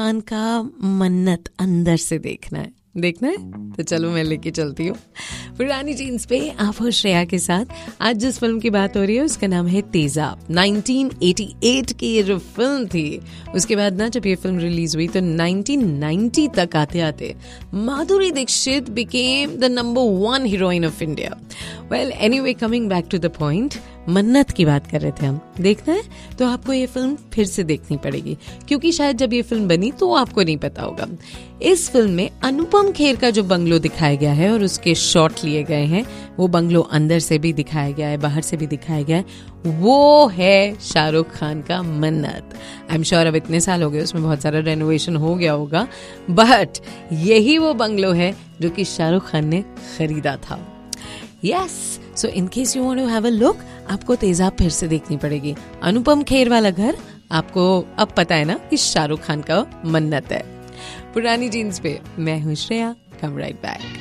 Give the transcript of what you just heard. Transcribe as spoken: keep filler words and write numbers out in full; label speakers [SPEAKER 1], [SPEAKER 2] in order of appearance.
[SPEAKER 1] खान का मन्नत अंदर से देखना है देखना है तो चलो मैं लेके चलती हूँ पुरानी जीन्स पे। आप हो श्रेया के साथ। आज जिस फिल्म की बात हो रही है उसका नाम है तेजाब। नाइनटीन एटी एट की ये जो फिल्म थी, उसके बाद ना जब ये फिल्म रिलीज हुई तो नाइनटीन नाइंटी तक आते आते Madhuri Dixit became the number one heroine of India. Well anyway, coming back to the point, मन्नत की बात कर रहे थे हम। देखना है तो आपको ये फिल्म फिर से देखनी पड़ेगी, क्योंकि शायद जब ये फिल्म बनी तो आपको नहीं पता होगा। इस फिल्म में अनुपम खेर का जो बंगलो दिखाया गया है और उसके शॉट लिए गए हैं, वो बंगलो अंदर से भी दिखाया गया है, बाहर से भी दिखाया गया है, वो है शाहरुख खान का मन्नत। आई एम श्योर अब इतने साल हो गए, उसमें बहुत सारा रेनोवेशन हो गया होगा, बट यही वो बंगलो है जो कि शाहरुख खान ने खरीदा था। Yes, so in case you want to have a look, आपको तेजाब फिर से देखनी पड़ेगी। अनुपम खेर वाला घर आपको अब पता है ना कि शाहरुख खान का मन्नत है। पुरानी जीन्स पे मैं हूँ श्रेया, कम राइट बैक।